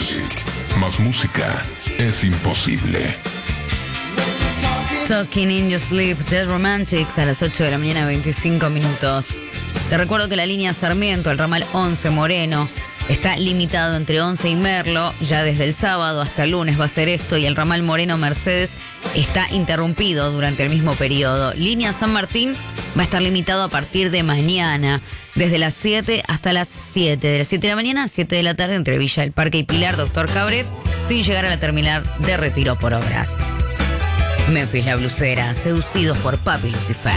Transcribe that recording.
Music. Más música es imposible. Talking in Your Sleep, The Romantics, a las 8 de la mañana, 25 minutos. Te recuerdo que la línea Sarmiento, el ramal 11 Moreno, está limitado entre 11 y Merlo. Ya desde el sábado hasta el lunes va a ser esto, y el ramal Moreno Mercedes está interrumpido durante el mismo periodo. Línea San Martín va a estar limitado a partir de mañana, desde las 7 hasta las 7. De las 7 de la mañana a 7 de la tarde entre Villa del Parque y Pilar, Doctor Cabret, sin llegar a la terminal de Retiro por obras. Memphis la Blusera, seducidos por Papi Lucifer.